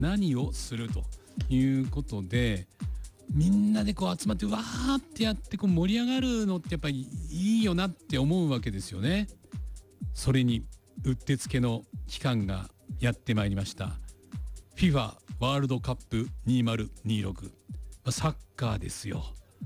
何をするということで、みんなでこう集まってわーってやってこう盛り上がるのってやっぱりいいよなって思うわけですよね。それにうってつけの期間がやってまいりました。 FIFA ワールドカップ2026、サッカーですよ。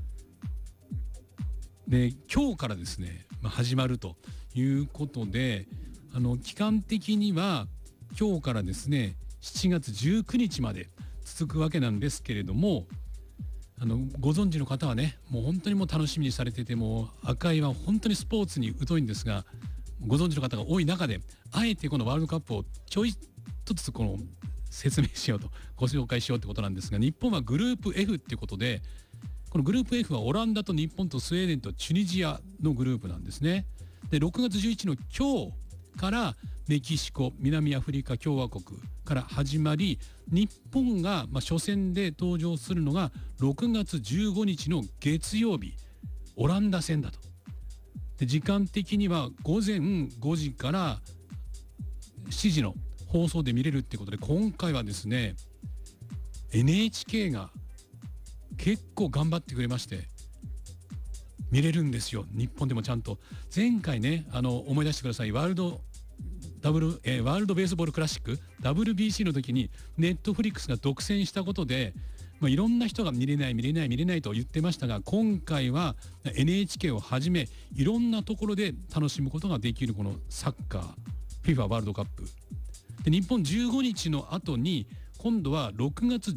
で今日からですね、始まるということで、期間的には今日からですね7月19日まで続くわけなんですけれども、ご存知の方はねもう本当にもう楽しみにされてて、もう赤井は本当にスポーツに疎いんですが、ご存知の方が多い中であえてこのワールドカップをちょいとずつこの説明しようと、ご紹介しようってことなんですが、日本はグループ F っていうことで、このグループ F はオランダと日本とスウェーデンとチュニジアのグループなんですね。で6月11日の今日からメキシコ、南アフリカ共和国から始まり、日本が初戦で登場するのが6月15日の月曜日、オランダ戦だと。で時間的には午前5時から7時の放送で見れるってことで、今回はですね NHK が結構頑張ってくれまして見れるんですよ。日本でもちゃんと前回ね、思い出してください。ワールドベースボールクラシック WBC の時にネットフリックスが独占したことで、いろんな人が見れないと言ってましたが、今回は NHK をはじめいろんなところで楽しむことができるこのサッカー FIFA ワールドカップで、日本15日の後に今度は6月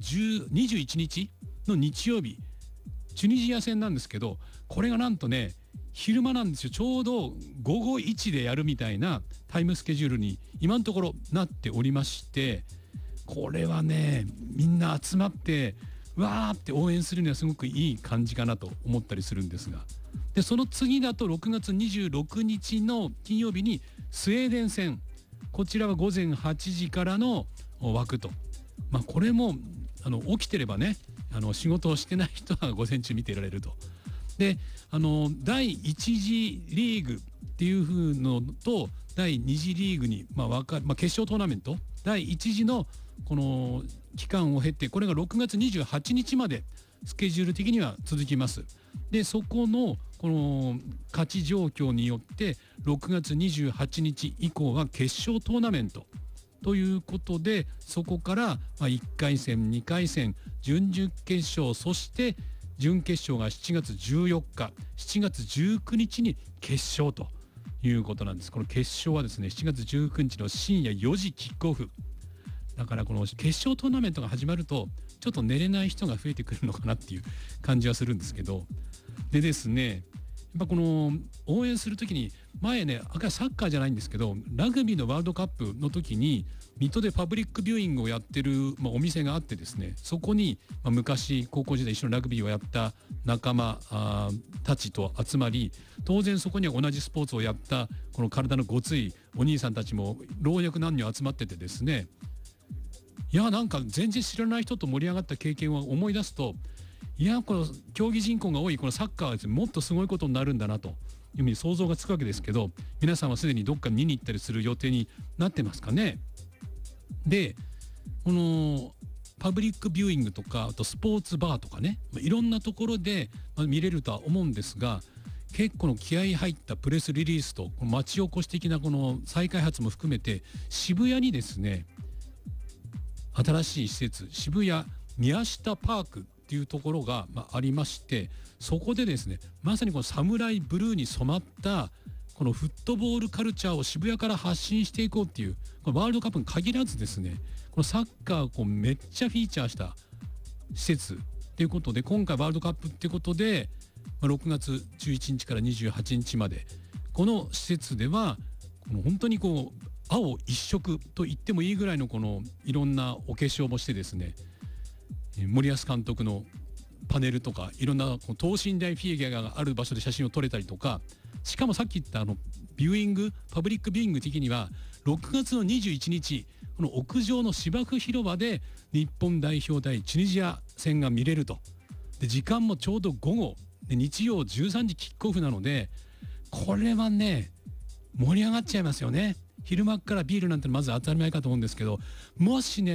21日の日曜日チュニジア戦なんですけど、これがなんとね昼間なんですよ。ちょうど午後1でやるみたいなタイムスケジュールに今のところなっておりまして、これはねみんな集まってわーって応援するにはすごくいい感じかなと思ったりするんですが、でその次だと6月26日の金曜日にスウェーデン戦、こちらは午前8時からの枠と、これも起きてればね仕事をしてない人は午前中見てられると。で第1次リーグっていう風のと第2次リーグに決勝トーナメント第1次のこの期間を経て、これが6月28日までスケジュール的には続きます。でそこのこの勝ち状況によって6月28日以降は決勝トーナメントということで、そこから1回戦2回戦準々決勝、そして準決勝が7月14日7月19日に決勝ということなんです。この決勝はですね7月19日の深夜4時キックオフだから、この決勝トーナメントが始まるとちょっと寝れない人が増えてくるのかなっていう感じはするんですけど、でですねやっぱこの応援するときに前ね、サッカーじゃないんですけどラグビーのワールドカップの時に水戸でパブリックビューイングをやってる、お店があってですね、そこに、昔高校時代一緒にラグビーをやった仲間たちと集まり、当然そこには同じスポーツをやったこの体のごついお兄さんたちも老若男女集まっててですね、いやなんか全然知らない人と盛り上がった経験を思い出すと、いやこの競技人口が多いこのサッカーはですね、もっとすごいことになるんだなというふうに想像がつくわけですけど、皆さんはすでにどっか見に行ったりする予定になってますかね。でこのパブリックビューイングとか、あとスポーツバーとかね、いろんなところで見れるとは思うんですが、結構の気合い入ったプレスリリースと町おこし的なこの再開発も含めて、渋谷にですね新しい施設、渋谷宮下パークっていうところがありまして、そこでですねまさにこのサムライブルーに染まったこのフットボールカルチャーを渋谷から発信していこうっていう、このワールドカップに限らずですね、このサッカーをめっちゃフィーチャーした施設ということで、今回ワールドカップっていうことで6月11日から28日までこの施設ではこの本当にこう青一色と言ってもいいぐらいのこのいろんなお化粧もしてですね、森保監督のパネルとかいろんな等身大フィギュアがある場所で写真を撮れたりとか、しかもさっき言ったビューイング、パブリックビューイング的には6月の21日この屋上の芝生広場で日本代表対チュニジア戦が見れると。で時間もちょうど午後で、日曜13時キックオフなので、これはね盛り上がっちゃいますよね。昼間からビールなんてまず当たり前かと思うんですけど、もしね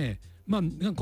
まあ